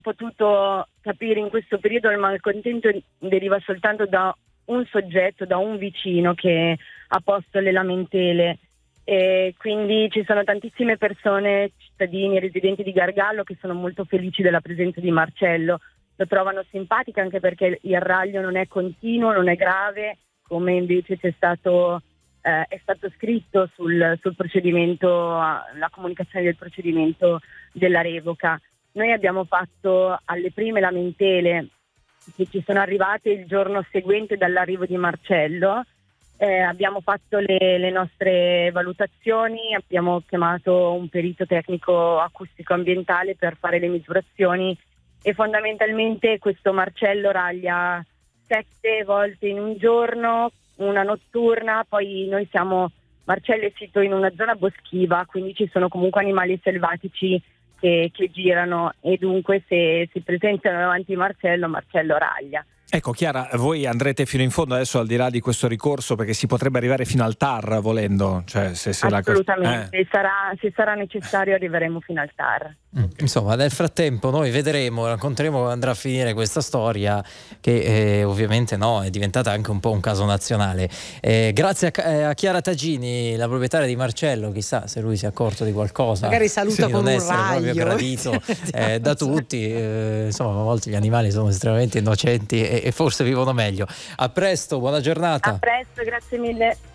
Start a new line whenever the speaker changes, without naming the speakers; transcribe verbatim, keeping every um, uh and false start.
potuto capire in questo periodo, il malcontento deriva soltanto da un soggetto, da un vicino che ha posto le lamentele, e quindi ci sono tantissime persone, cittadini, residenti di Gargallo, che sono molto felici della presenza di Marcello. Lo trovano simpatico anche perché il raglio non è continuo, non è grave, come invece c'è stato eh, è stato scritto sul, sul procedimento, la comunicazione del procedimento della revoca. Noi abbiamo fatto alle prime lamentele che ci sono arrivate il giorno seguente dall'arrivo di Marcello, eh, abbiamo fatto le, le nostre valutazioni, abbiamo chiamato un perito tecnico acustico ambientale per fare le misurazioni, e fondamentalmente questo Marcello raglia sette volte in un giorno, una notturna. Poi noi siamo, Marcello è sito in una zona boschiva, quindi ci sono comunque animali selvatici che, che girano, e dunque se si presentano davanti a Marcello, Marcello raglia.
Ecco Chiara, voi andrete fino in fondo adesso, al di là di questo ricorso, perché si potrebbe arrivare fino al T A R volendo, cioè se, se
assolutamente,
la... eh.
sarà, se sarà necessario arriveremo fino al T A R.
Mm. Insomma, nel frattempo noi vedremo, racconteremo come andrà a finire questa storia che eh, ovviamente no, è diventata anche un po' un caso nazionale. Eh, grazie a, eh, a Chiara Tagini, la proprietaria di Marcello, chissà se lui si è accorto di qualcosa.
Magari saluta
sì,
con
non
un
essere
raglio.
proprio gradito eh, da tutti. Eh, insomma, a volte gli animali sono estremamente innocenti e, e forse vivono meglio. A presto, buona giornata.
A presto, grazie mille.